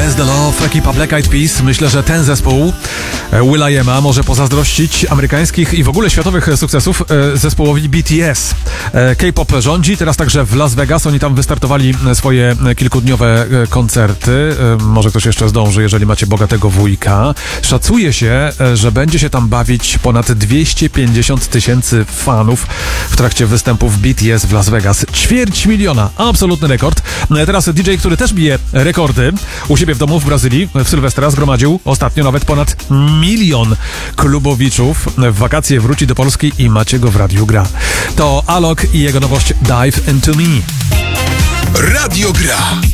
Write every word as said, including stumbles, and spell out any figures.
is the Love, ekipa Black Eyed Peas. Myślę, że ten zespół will.i.ama może pozazdrościć amerykańskich i w ogóle światowych sukcesów zespołowi B T S. K-pop rządzi, teraz także w Las Vegas. Oni tam wystartowali swoje kilkudniowe koncerty. Może ktoś jeszcze zdąży, jeżeli macie bogatego wujka. Szacuje się, że będzie się tam bawić ponad dwieście pięćdziesiąt tysięcy fanów w trakcie występów B T S w Las Vegas. Ćwierć miliona, absolutny rekord. Teraz D J, który też bije rekordy u siebie w domu w Brazylii, w Sylwestra zgromadził ostatnio nawet ponad milion klubowiczów. W wakacje wróci do Polski i macie go w Radiu Gra. To Alok i jego nowość Dive Into Me. Radio Gra.